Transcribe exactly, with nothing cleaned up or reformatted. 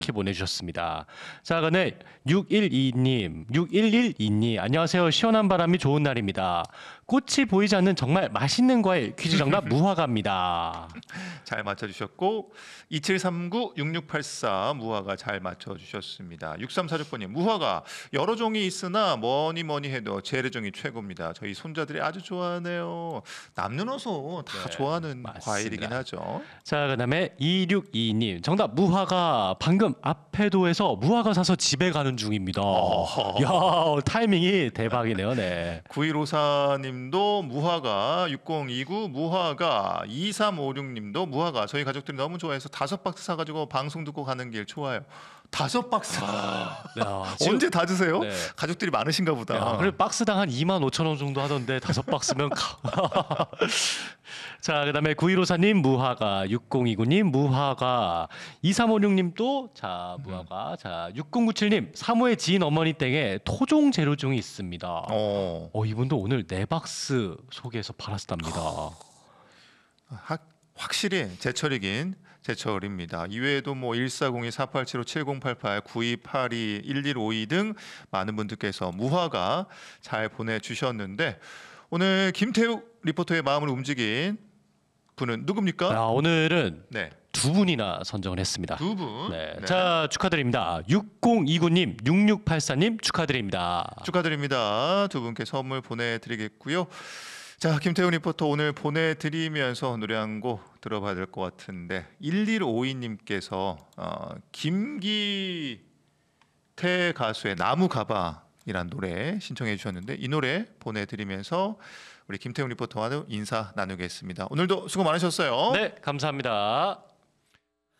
이렇게 보내주셨습니다. 자, 근데 육일이 님, 육일일이 님, 안녕하세요. 시원한 바람이 좋은 날입니다. 꽃이 보이지 않는 정말 맛있는 과일 퀴즈 정답 무화과입니다. 잘 맞춰주셨고 이칠삼구 육육팔사 무화과 잘 맞춰주셨습니다. 육삼사육 번님 무화과 여러 종이 있으나 뭐니 뭐니 해도 재래종이 최고입니다. 저희 손자들이 아주 좋아하네요. 남녀노소 다 네, 좋아하는 맞습니다. 과일이긴 하죠. 자, 그다음에 이육이이 님, 정답 무화과. 방금 앞에도에서 무화과 사서 집에 가는 중입니다. 야, 타이밍이 대박이네요. 네. 구일오사님도 무화과, 육공이구 무화과, 이삼오육님도 무화과. 저희 가족들이 너무 좋아해서 다섯 박스 사가지고 방송 듣고 가는 길 좋아요. 다섯 박스. 야, 지금- 언제 다 드세요? 네. 가족들이 많으신가 보다. 야, 그래 박스당 한 이만 오천 원 정도 하던데 다섯 박스면 가. 자, 그다음에 구일오사 님 무화과, 육공이구 님 무화과, 이삼오육 님도 자 무화과, 자 육공구칠 님 사모의 지인 어머니 댁에 토종 재료종이 있습니다. 어, 어, 이분도 오늘 네 박스 소개해서 팔았답니다. 하, 확실히 제철이긴 제철입니다. 이외에도 뭐 일사공이 사팔칠오 칠공팔팔 구이팔이 일일오이 등 많은 분들께서 무화과 잘 보내주셨는데 오늘 김태욱 리포터의 마음을 움직인 분은 누굽니까? 자, 오늘은 네, 두 분이나 선정을 했습니다. 두 분. 네. 네. 자, 축하드립니다. 육공이구 님, 육육팔사 님 축하드립니다. 축하드립니다. 두 분께 선물 보내드리겠고요. 자, 김태훈 리포터 오늘 보내드리면서 노래 한 곡 들어봐야 될 것 같은데 일일오이 님께서 어, 김기태 가수의 나무 가방이란 노래 신청해 주셨는데 이 노래 보내드리면서 우리 김태훈 리포터와도 인사 나누겠습니다. 오늘도 수고 많으셨어요. 네, 감사합니다.